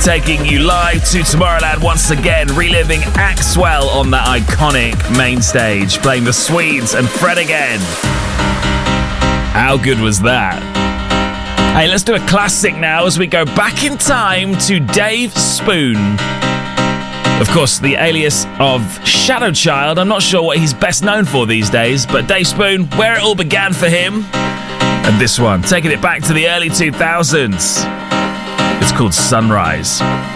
taking you live to Tomorrowland once again, reliving Axwell on that iconic main stage, playing the Swedes and Fred again. How good was that? Hey, let's do a classic now as we go back in time to Dave Spoon. Of course, the alias of Shadow Child. I'm not sure what he's best known for these days, but Dave Spoon, where it all began for him. And this one, taking it back to the early 2000s. It's called Sunrise.